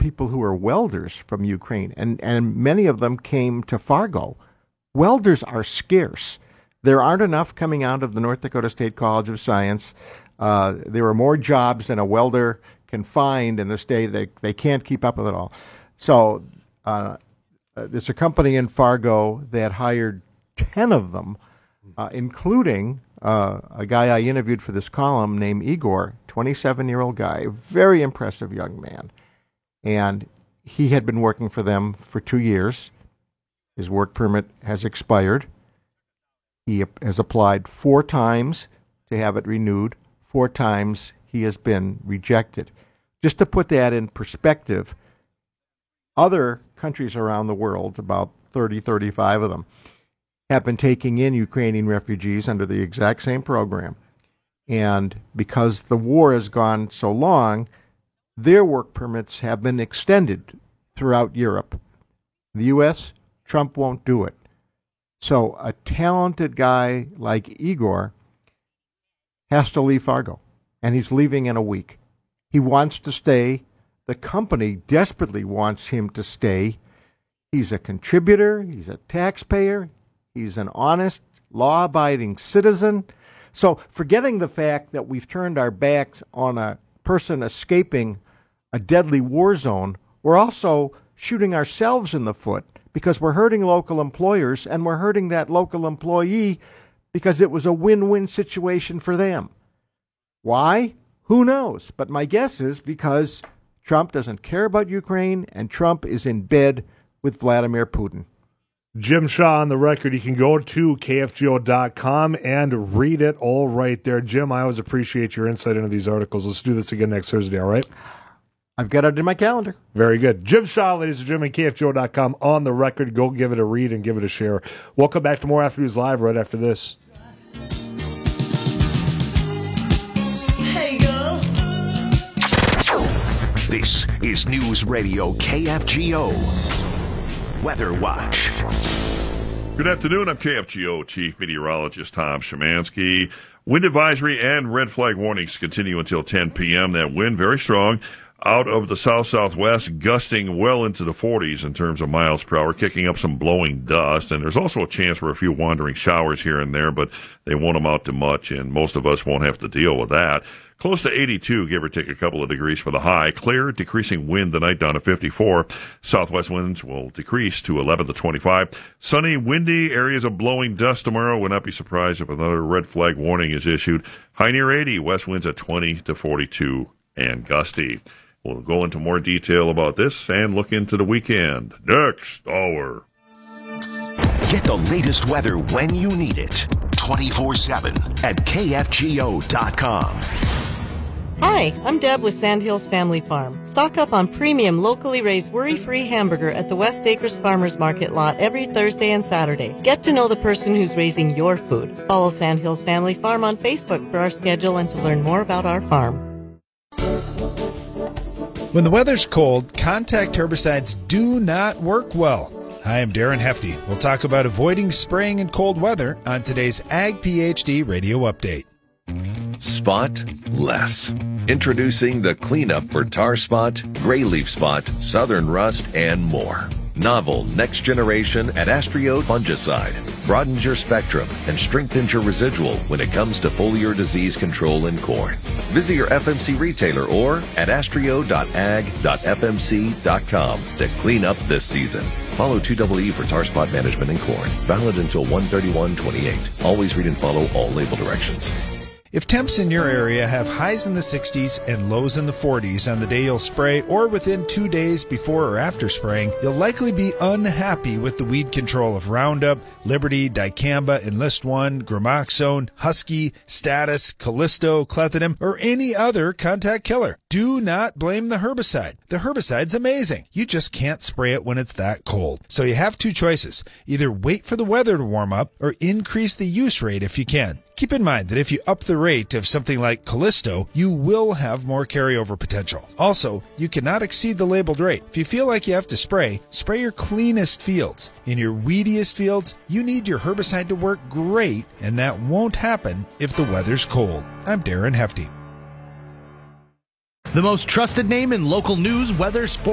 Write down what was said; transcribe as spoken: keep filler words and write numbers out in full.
people who are welders from Ukraine, and, and many of them came to Fargo. Welders are scarce. There aren't enough coming out of the North Dakota State College of Science. Uh, there are more jobs than a welder can find in the state. They they can't keep up with it all. So uh, there's a company in Fargo that hired ten of them, uh, including uh, a guy I interviewed for this column named Igor, twenty-seven-year-old guy, a very impressive young man. And he had been working for them for two years. His work permit has expired. He has applied four times to have it renewed. Four times he has been rejected. Just to put that in perspective, other countries around the world, about thirty, thirty-five of them, have been taking in Ukrainian refugees under the exact same program. And because the war has gone so long, their work permits have been extended throughout Europe. The U S, Trump won't do it. So a talented guy like Igor has to leave Fargo, and he's leaving in a week. He wants to stay. The company desperately wants him to stay. He's a contributor. He's a taxpayer. He's an honest, law-abiding citizen. So forgetting the fact that we've turned our backs on a person escaping a deadly war zone, we're also shooting ourselves in the foot because we're hurting local employers, and we're hurting that local employee because it was a win-win situation for them. Why? Who knows? But my guess is because Trump doesn't care about Ukraine, and Trump is in bed with Vladimir Putin. Jim Shaw on the record. You can go to K F G O dot com and read it all right there. Jim, I always appreciate your insight into these articles. Let's do this again next Thursday, all right? I've got it in my calendar. Very good. Jim Shaw, ladies and gentlemen, K F G O dot com on the record. Go give it a read and give it a share. We'll come back to more After News Live right after this. Hey, girl. This is News Radio K F G O. Weather Watch. Good afternoon. I'm K F G O Chief Meteorologist Tom Szymanski. Wind advisory and red flag warnings continue until ten p.m. That wind very strong out of the south-southwest, gusting well into the forties in terms of miles per hour, kicking up some blowing dust. And there's also a chance for a few wandering showers here and there, but they won't amount to much, and most of us won't have to deal with that. Close to eighty-two, give or take a couple of degrees for the high. Clear, decreasing wind tonight down to fifty-four. Southwest winds will decrease to eleven to twenty-five. Sunny, windy, areas of blowing dust tomorrow. Would not be surprised if another red flag warning is issued. High near eighty, west winds at twenty to forty-two and gusty. We'll go into more detail about this and look into the weekend. Next hour. Get the latest weather when you need it. twenty-four seven at K F G O dot com. Hi, I'm Deb with Sandhills Family Farm. Stock up on premium locally raised worry-free hamburger at the West Acres Farmers Market lot every Thursday and Saturday. Get to know the person who's raising your food. Follow Sandhills Family Farm on Facebook for our schedule and to learn more about our farm. When the weather's cold, contact herbicides do not work well. Hi, I'm Darren Hefty. We'll talk about avoiding spraying in cold weather on today's Ag PhD Radio Update. Spot less. Introducing the cleanup for tar spot, gray leaf spot, southern rust, and more. Novel next generation Adastrio fungicide broadens your spectrum and strengthens your residual when it comes to foliar disease control in corn. Visit your F M C retailer or adastrio dot ag dot f m c dot com to clean up this season. Follow two E E for tar spot management in corn. Valid until one thirty-one twenty-eight. Always read and follow all label directions. If temps in your area have highs in the sixties and lows in the forties on the day you'll spray or within two days before or after spraying, you'll likely be unhappy with the weed control of Roundup, Liberty, Dicamba, Enlist One, Gramoxone, Husky, Status, Callisto, Clethodim, or any other contact killer. Do not blame the herbicide. The herbicide's amazing. You just can't spray it when it's that cold. So you have two choices. Either wait for the weather to warm up or increase the use rate if you can. Keep in mind that if you up the rate of something like Callisto, you will have more carryover potential. Also, you cannot exceed the labeled rate. If you feel like you have to spray, spray your cleanest fields. In your weediest fields, you need your herbicide to work great, and that won't happen if the weather's cold. I'm Darren Hefty. The most trusted name in local news, weather, sports,